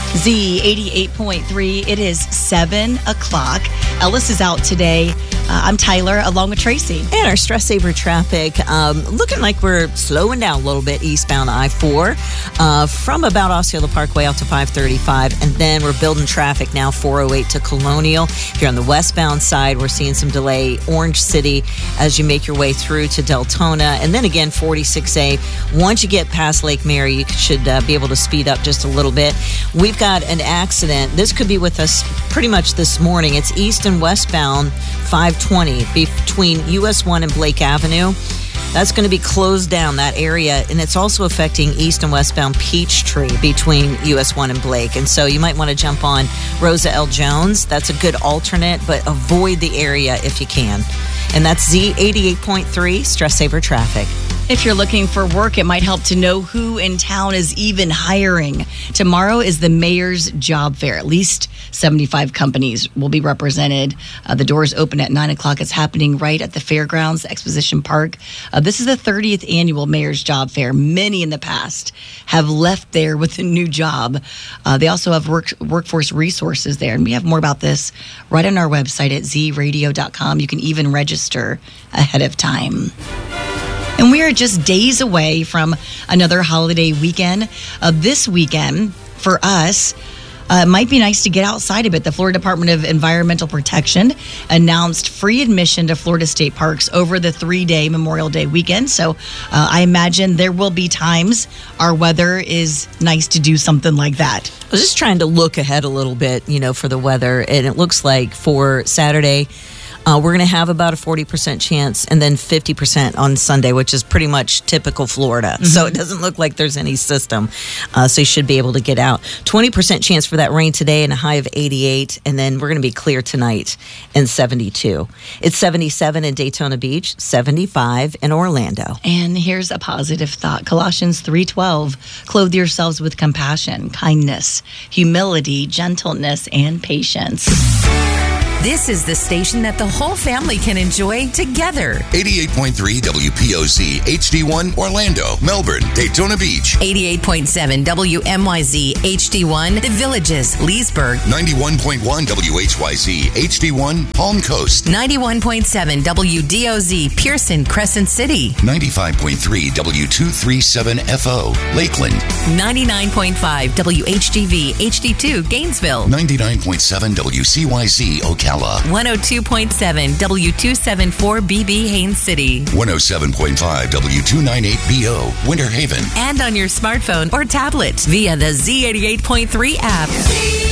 Z88.3. It is 7 o'clock. Ellis is out today. I'm Tyler, along with Tracy. And our stress saver traffic looking like we're slowing down a little bit eastbound I-4 from about Osceola Parkway out to 535. And then we're building traffic now 408 to Colonial. If you're on the westbound side, we're seeing some delay. Orange City as you make your way through to Deltona. And then again, 46A. Once you get past Lake Mary, you should be able to speed up just a little bit. We've got an accident. This could be with us pretty much this morning. It's east and westbound 520 between US 1 and Blake Avenue. That's going to be closed down, that area, and it's also affecting east and westbound Peachtree between US 1 and Blake. And so you might want to jump on Rosa L. Jones. That's a good alternate, but avoid the area if you can. And that's Z88.3 Stress Saver Traffic. If you're looking for work, it might help to know who in town is even hiring. Tomorrow is the mayor's job fair. At least 75 companies will be represented. The doors open at 9 o'clock. It's happening right at the fairgrounds, Exposition Park. This is the 30th annual mayor's job fair. Many in the past have left there with a new job. They also have workforce resources there. And we have more about this right on our website at zradio.com. You can even register ahead of time. And we are just days away from another holiday weekend. This weekend, for us, it might be nice to get outside a bit. The Florida Department of Environmental Protection announced free admission to Florida state parks over the 3-day Memorial Day weekend. So I imagine there will be times our weather is nice to do something like that. I was just trying to look ahead a little bit, for the weather. And it looks like for Saturday, we're going to have about a 40% chance and then 50% on Sunday, which is pretty much typical Florida. Mm-hmm. So it doesn't look like there's any system. So you should be able to get out. 20% chance for that rain today and a high of 88. And then we're going to be clear tonight and 72. It's 77 in Daytona Beach, 75 in Orlando. And here's a positive thought. Colossians 3:12. Clothe yourselves with compassion, kindness, humility, gentleness, and patience. This is the station that the whole family can enjoy together. 88.3 WPOZ HD1 Orlando, Melbourne, Daytona Beach. 88.7 WMYZ HD1 The Villages, Leesburg. 91.1 WHYZ HD1 Palm Coast. 91.7 WDOZ Pearson, Crescent City. 95.3 W237FO Lakeland. 99.5 WHGV HD2 Gainesville. 99.7 WCYZ Ocala. 102.7 W274BB Haines City. 107.5 W298BO Winter Haven. And on your smartphone or tablet via the Z88.3 app.